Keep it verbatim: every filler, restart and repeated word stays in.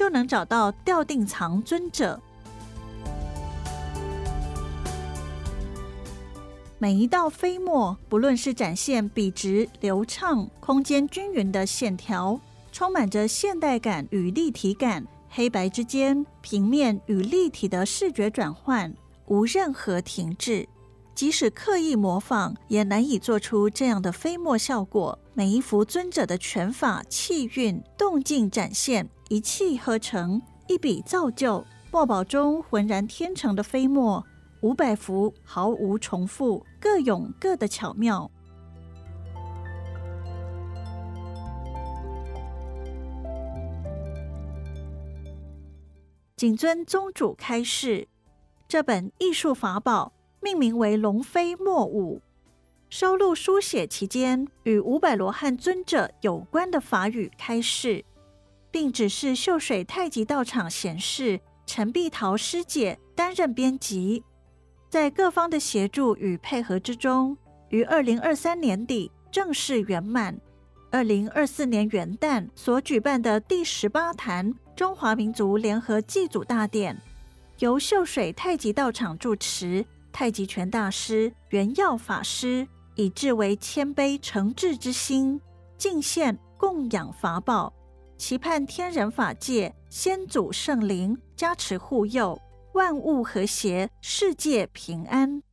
就能找到吊定藏尊者。每一道飞墨，不论是展现笔直流畅、空间均匀的线条，充满着现代感与立体感，黑白之间平面与立体的视觉转换无任何停滞，即使刻意模仿也难以做出这样的飞墨效果。每一幅尊者的拳法、气韵、动静展现，一气呵成，一笔造就，墨宝中浑然天成的飞墨，五百幅毫无重复，各有各的巧妙。谨遵宗主开示，这本艺术法宝命名为龙飞墨舞，收录书写期间与五百罗汉尊者有关的法语开示，并指示秀水太极道场贤士陈碧桃师姐担任编辑。在各方的协助与配合之中，于二零二三年底正式圆满。二零二四年元旦所举办的第十八坛中华民族联合祭祖大典，由秀水太极道场住持太极拳大师圆耀法师以至为谦卑诚挚之心，敬献供养法宝，期盼天人法界先祖圣灵加持护佑，万物和谐，世界平安。